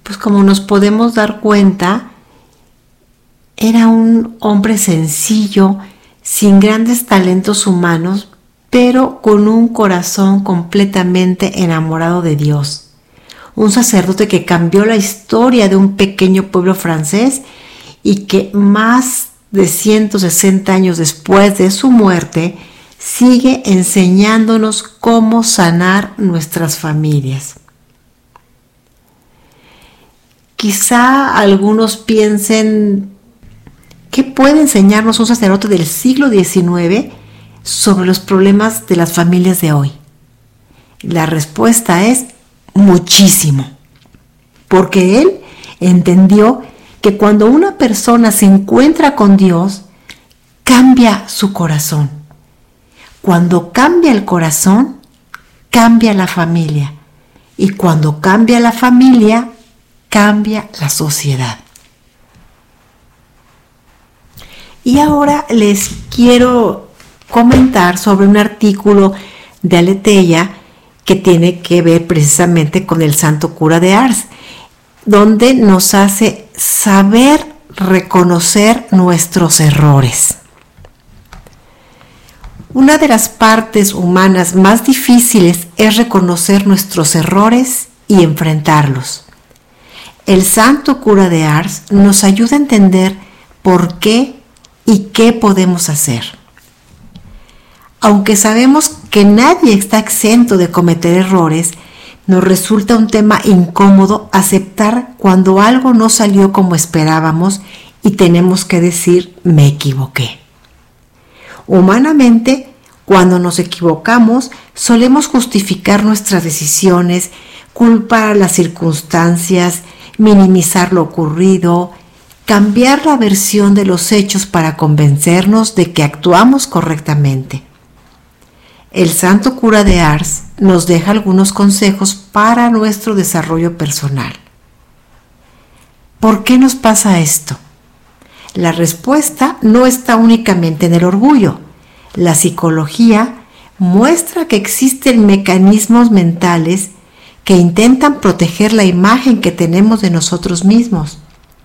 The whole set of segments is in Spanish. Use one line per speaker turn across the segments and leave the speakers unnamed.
pues como nos podemos dar cuenta, era un hombre sencillo, sin grandes talentos humanos, pero con un corazón completamente enamorado de Dios. Un sacerdote que cambió la historia de un pequeño pueblo francés y que más de 160 años después de su muerte sigue enseñándonos cómo sanar nuestras familias. Quizá algunos piensen, ¿qué puede enseñarnos un sacerdote del siglo XIX sobre los problemas de las familias de hoy? La respuesta es muchísimo, porque él entendió que cuando una persona se encuentra con Dios, cambia su corazón. Cuando cambia el corazón, cambia la familia. Y cuando cambia la familia, cambia la sociedad. Y ahora les quiero comentar sobre un artículo de Aletheia que tiene que ver precisamente con el santo cura de Ars, donde nos hace saber reconocer nuestros errores. Una de las partes humanas más difíciles es reconocer nuestros errores y enfrentarlos. El santo cura de Ars nos ayuda a entender por qué y qué podemos hacer. Aunque sabemos que nadie está exento de cometer errores, nos resulta un tema incómodo aceptar cuando algo no salió como esperábamos y tenemos que decir me equivoqué. Humanamente, cuando nos equivocamos, solemos justificar nuestras decisiones, culpar a las circunstancias, minimizar lo ocurrido, cambiar la versión de los hechos para convencernos de que actuamos correctamente. El santo cura de Ars nos deja algunos consejos para nuestro desarrollo personal. ¿Por qué nos pasa esto? La respuesta no está únicamente en el orgullo. La psicología muestra que existen mecanismos mentales que intentan proteger la imagen que tenemos de nosotros mismos.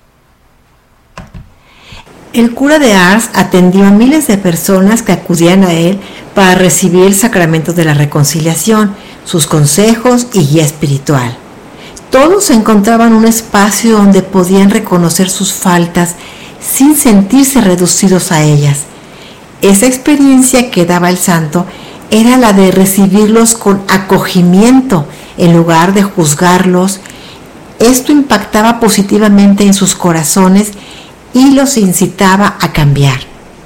El cura de Ars atendió a miles de personas que acudían a él para recibir el sacramento de la reconciliación, sus consejos y guía espiritual. Todos encontraban un espacio donde podían reconocer sus faltas sin sentirse reducidos a ellas. Esa experiencia que daba el santo era la de recibirlos con acogimiento en lugar de juzgarlos. Esto impactaba positivamente en sus corazones y los incitaba a cambiar.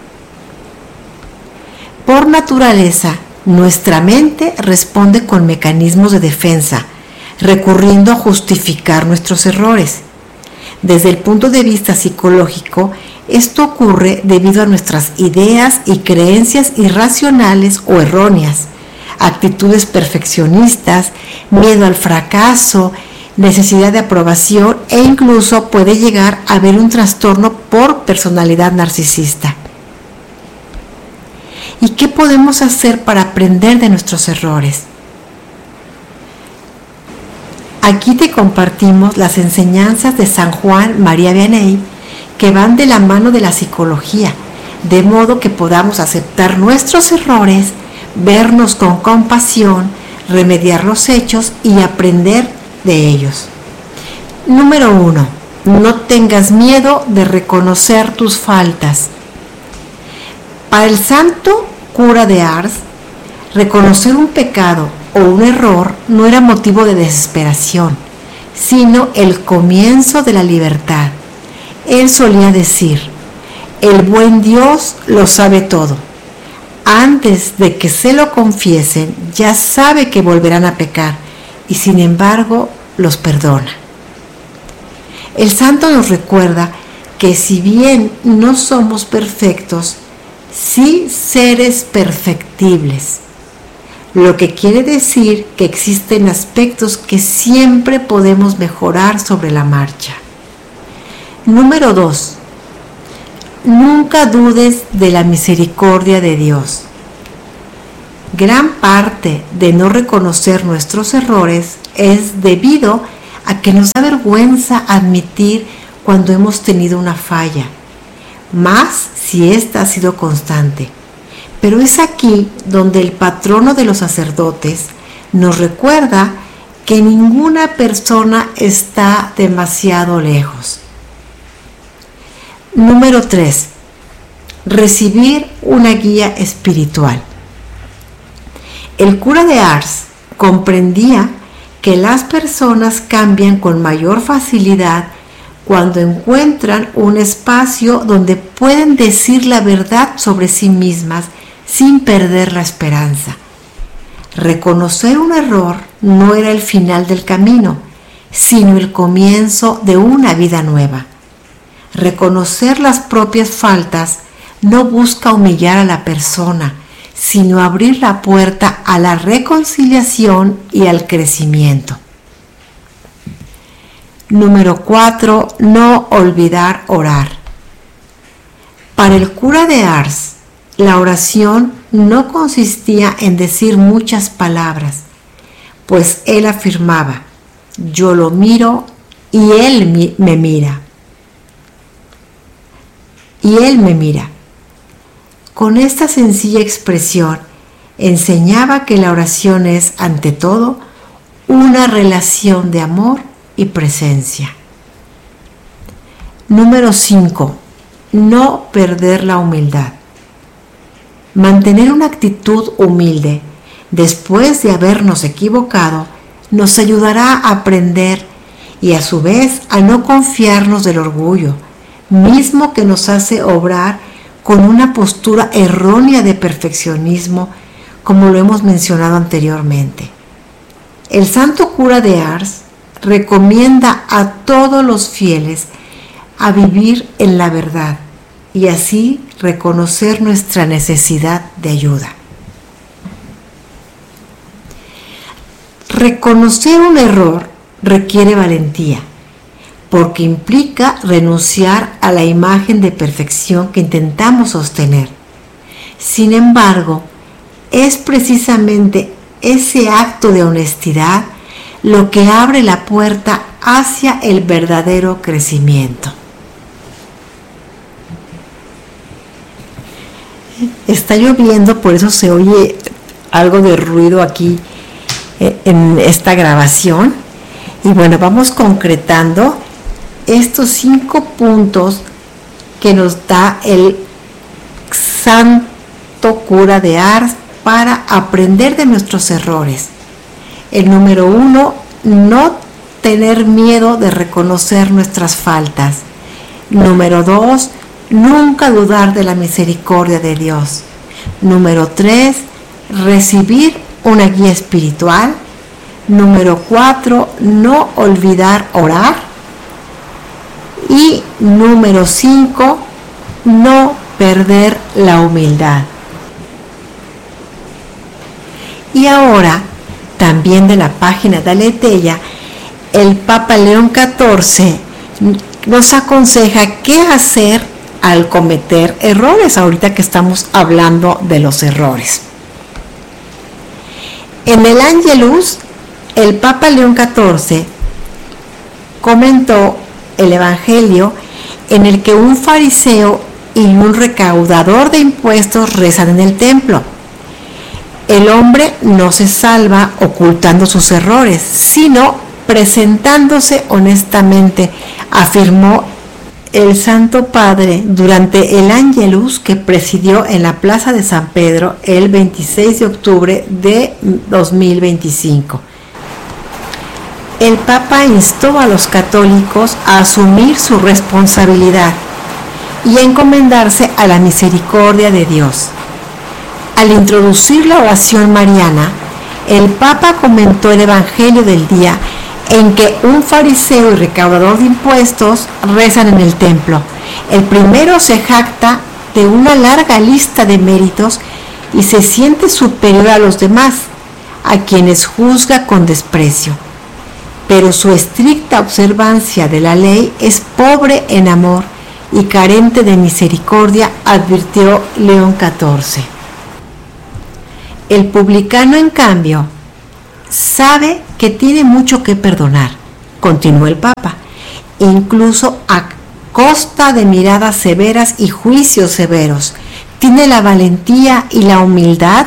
Por naturaleza, nuestra mente responde con mecanismos de defensa, recurriendo a justificar nuestros errores. Desde el punto de vista psicológico, esto ocurre debido a nuestras ideas y creencias irracionales o erróneas, actitudes perfeccionistas, miedo al fracaso, necesidad de aprobación e incluso puede llegar a haber un trastorno por personalidad narcisista. ¿Y qué podemos hacer para aprender de nuestros errores? Aquí te compartimos las enseñanzas de San Juan María Vianney que van de la mano de la psicología, de modo que podamos aceptar nuestros errores, vernos con compasión, remediar los hechos y aprender de ellos. Número 1. No tengas miedo de reconocer tus faltas. Para el santo cura de Ars, reconocer un pecado o un error no era motivo de desesperación, sino el comienzo de la libertad. Él solía decir, el buen Dios lo sabe todo. Antes de que se lo confiesen, ya sabe que volverán a pecar y sin embargo los perdona. El santo nos recuerda que si bien no somos perfectos, sí seres perfectibles, lo que quiere decir que existen aspectos que siempre podemos mejorar sobre la marcha. Número 2. Nunca dudes de la misericordia de Dios. Gran parte de no reconocer nuestros errores es debido a que nos da vergüenza admitir cuando hemos tenido una falla, más si ésta ha sido constante. Pero es aquí donde el patrono de los sacerdotes nos recuerda que ninguna persona está demasiado lejos. Número 3. Recibir una guía espiritual. El cura de Ars comprendía que las personas cambian con mayor facilidad cuando encuentran un espacio donde pueden decir la verdad sobre sí mismas sin perder la esperanza. Reconocer un error no era el final del camino, sino el comienzo de una vida nueva. Reconocer las propias faltas no busca humillar a la persona, sino abrir la puerta a la reconciliación y al crecimiento. Número 4. No olvidar orar. Para el cura de Ars, la oración no consistía en decir muchas palabras, pues él afirmaba: yo lo miro y él me mira. Y él me mira. Con esta sencilla expresión enseñaba que la oración es, ante todo, una relación de amor y presencia. Número 5. No perder la humildad. Mantener una actitud humilde después de habernos equivocado nos ayudará a aprender y a su vez a no confiarnos del orgullo, mismo que nos hace obrar con una postura errónea de perfeccionismo, como lo hemos mencionado anteriormente. El santo cura de Ars recomienda a todos los fieles a vivir en la verdad y así reconocer nuestra necesidad de ayuda. Reconocer un error requiere valentía, porque implica renunciar a la imagen de perfección que intentamos sostener. Sin embargo, es precisamente ese acto de honestidad lo que abre la puerta hacia el verdadero crecimiento. Está lloviendo, por eso se oye algo de ruido aquí en esta grabación. Y bueno, vamos concretando estos 5 puntos que nos da el santo cura de Ars para aprender de nuestros errores. El número 1, no tener miedo de reconocer nuestras faltas. Número 2, nunca dudar de la misericordia de Dios. Número 3, recibir una guía espiritual. Número 4, no olvidar orar. Y número 5, no perder la humildad. Y ahora, también de la página de Aleteia, el Papa León XIV nos aconseja qué hacer al cometer errores, ahorita que estamos hablando de los errores. En el Angelus, el Papa León XIV comentó el Evangelio en el que un fariseo y un recaudador de impuestos rezan en el templo. El hombre no se salva ocultando sus errores, sino presentándose honestamente, afirmó el Santo Padre durante el Angelus que presidió en la Plaza de San Pedro el 26 de octubre de 2025. El Papa instó a los católicos a asumir su responsabilidad y a encomendarse a la misericordia de Dios. Al introducir la oración mariana, el Papa comentó el Evangelio del día en que un fariseo y recaudador de impuestos rezan en el templo. El primero se jacta de una larga lista de méritos y se siente superior a los demás, a quienes juzga con desprecio. Pero su estricta observancia de la ley es pobre en amor y carente de misericordia, advirtió León XIV. El publicano, en cambio, sabe que tiene mucho que perdonar, continuó el Papa, incluso a costa de miradas severas y juicios severos, tiene la valentía y la humildad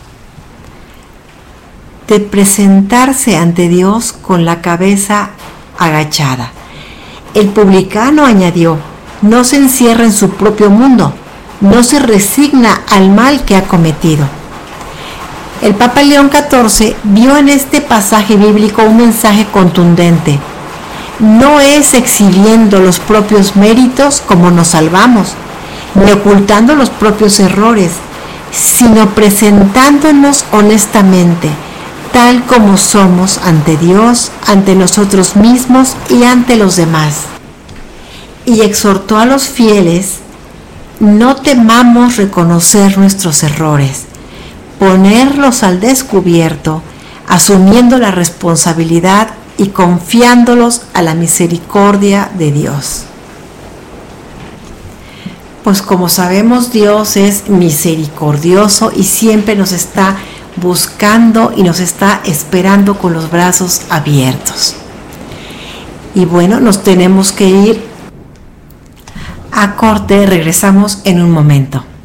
de presentarse ante Dios con la cabeza agachada. El publicano, añadió, no se encierra en su propio mundo, no se resigna al mal que ha cometido. El Papa León XIV vio en este pasaje bíblico un mensaje contundente. No es exhibiendo los propios méritos como nos salvamos, ni ocultando los propios errores, sino presentándonos honestamente, tal como somos ante Dios, ante nosotros mismos y ante los demás. Y exhortó a los fieles, no temamos reconocer nuestros errores, ponerlos al descubierto, asumiendo la responsabilidad y confiándolos a la misericordia de Dios. Pues como sabemos, Dios es misericordioso y siempre nos está buscando y nos está esperando con los brazos abiertos. Y bueno, nos tenemos que ir a corte, regresamos en un momento.